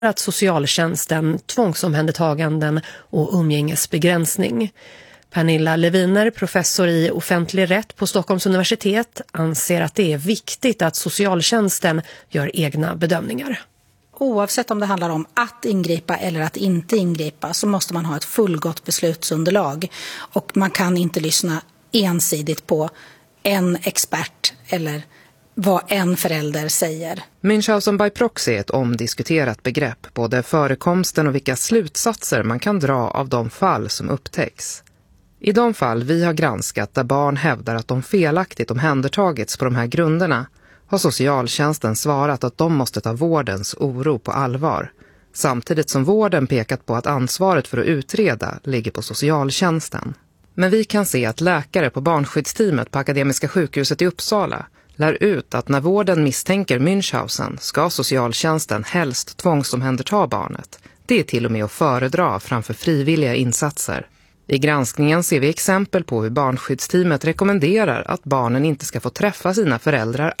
att socialtjänsten, tvångsomhändertaganden och umgängesbegränsning. Pernilla Leviner, professor i offentlig rätt på Stockholms universitet, anser att det är viktigt att socialtjänsten gör egna bedömningar. Oavsett om det handlar om att ingripa eller att inte ingripa så måste man ha ett fullgott beslutsunderlag. Och man kan inte lyssna ensidigt på en expert eller vad en förälder säger. Münchhausen by proxy är ett omdiskuterat begrepp, både förekomsten och vilka slutsatser man kan dra av de fall som upptäcks. I de fall vi har granskat där barn hävdar att de felaktigt omhändertagits på de här grunderna har socialtjänsten svarat att de måste ta vårdens oro på allvar, samtidigt som vården pekat på att ansvaret för att utreda ligger på socialtjänsten. Men vi kan se att läkare på barnskyddsteamet på Akademiska sjukhuset i Uppsala lär ut att när vården misstänker Münchhausen ska socialtjänsten helst tvångsomhänderta barnet. Det är till och med att föredra framför frivilliga insatser. I granskningen ser vi exempel på hur barnskyddsteamet rekommenderar att barnen inte ska få träffa sina föräldrar